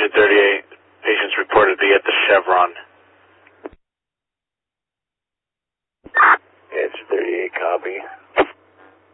Answer 38. Patients reported to be at the Chevron. Answer 38, copy.